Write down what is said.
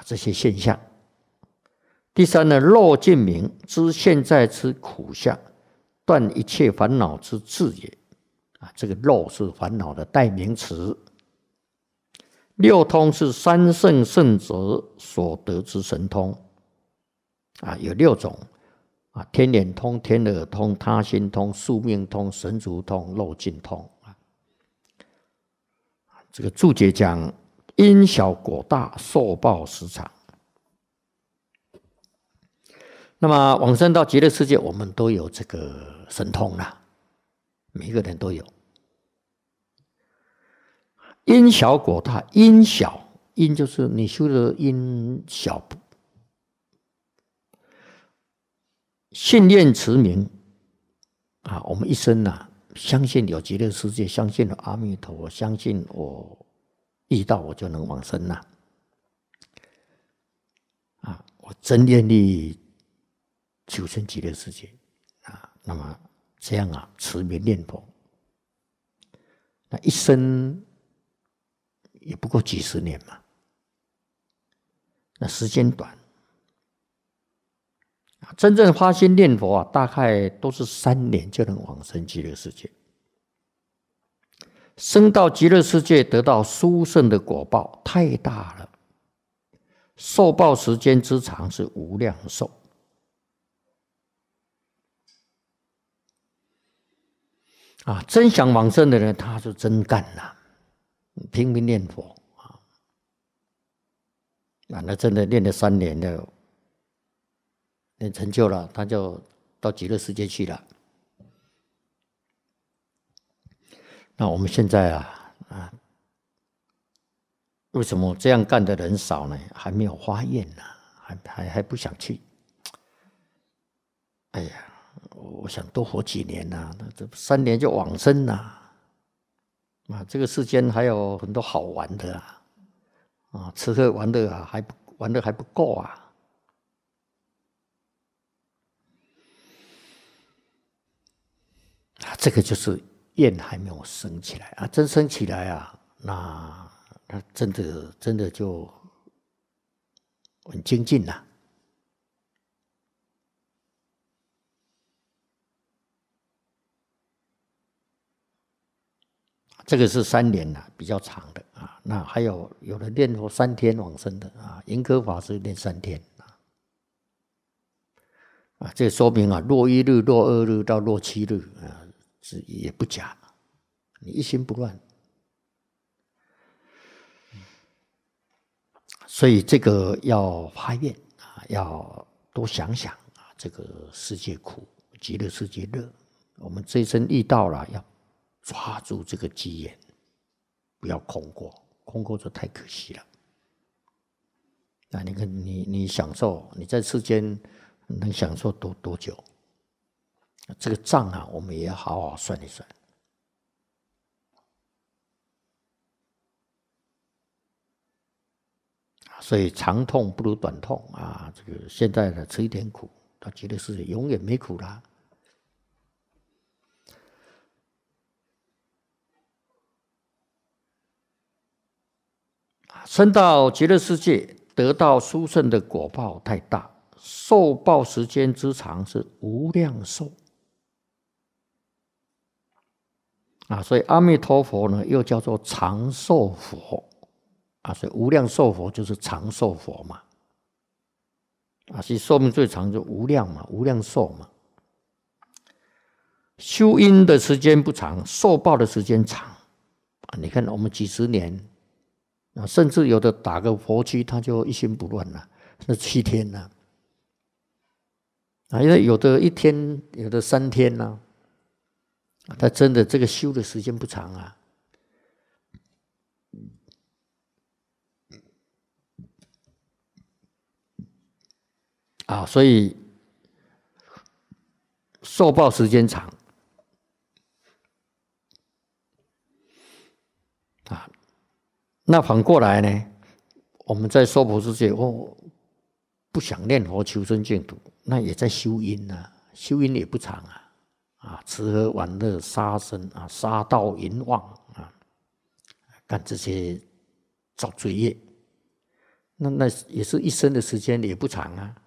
这些现象。第三呢，肉尽明，知现在之苦相，断一切烦恼之智也。这个肉是烦恼的代名词。六通是三圣圣者所得之神通。有6种。天眼通、天耳通、他心通、宿命通、神足通、肉尽通。这个注解讲因小果大，受报时长。那么往生到极乐世界，我们都有这个神通啦，每一个人都有。因小果大，因小，因就是你修的因小，信念持名我们一生相信有极乐世界，相信有阿弥陀佛，相信我遇到我就能往生了。我真愿意求生极乐世界那么这样持名念佛，那一生也不过几十年嘛，那时间短。真正发心念佛大概都是3年就能往生极乐世界。生到极乐世界得到殊胜的果报太大了，受报时间之长是无量寿。真想往生的人，他就真干了，拼命念佛那真的念了3年了，念成就了，他就到极乐世界去了。那我们现在为什么这样干的人少呢？还没有发愿呢，还不想去。哎呀，我想多活几年这3年就往生了这个世间还有很多好玩的吃喝玩乐玩的还不够这个就是愿还没有生起来真生起来那真的就很精进了。这个是3年比较长的那还有的念佛3天往生的盈科法师念3天这说明若1日、若2日到若7日也不假，你一心不乱。所以这个要发愿要多想想这个世界苦，极乐世界乐。我们这一生遇到了，要抓住这个机缘，不要空过，空过就太可惜了。你看你享受，你在世间能享受多久？这个账我们也要好好算一算。所以长痛不如短痛这个现在的吃一点苦，到极乐世界永远没苦啦。生到极乐世界，得到殊胜的果报太大，受报时间之长是无量寿所以阿弥陀佛呢，又叫做长寿佛所以无量寿佛就是长寿佛嘛其实寿命最长就无量嘛，无量寿嘛。修因的时间不长，受报的时间长你看我们几十年甚至有的打个佛七他就一心不乱了，那7天了因为有的1天，有的3天他真的这个修的时间不长所以受报时间长那反过来呢，我们在娑婆世界不想念佛求生净土，那也在修因修因也不长吃喝玩乐杀生杀盗淫妄干这些造罪业， 那也是一生的时间，也不长啊。